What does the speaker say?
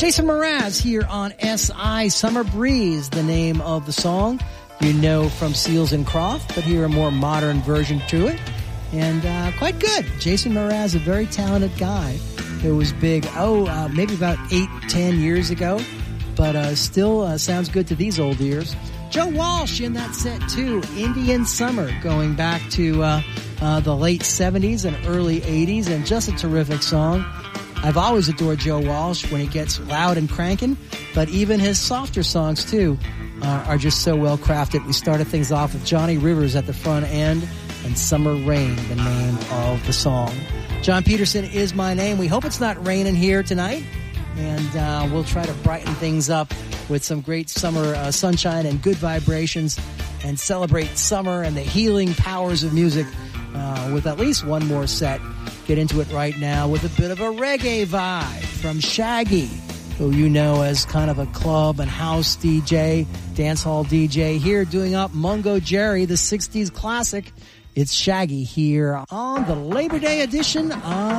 Jason Mraz here on SI Summer Breeze, the name of the song you know from Seals and Croft, but here a more modern version to it. And quite good. Jason Mraz, a very talented guy who was big, maybe about 8-10 years ago, but still sounds good to these old ears. Joe Walsh in that set too, Indian Summer, going back to the late 70s and early 80s, and just a terrific song. I've always adored Joe Walsh when he gets loud and cranking, but even his softer songs too are just so well crafted. We started things off with Johnny Rivers at the front end and Summer Rain, the name of the song. John Peterson is my name. We hope it's not raining here tonight, and we'll try to brighten things up with some great summer sunshine and good vibrations, and celebrate summer and the healing powers of music with at least one more set. Get into it right now with a bit of a reggae vibe from Shaggy, who you know as kind of a club and house DJ, dance hall DJ, here doing up Mungo Jerry, the 60s classic. It's Shaggy here on the Labor Day edition of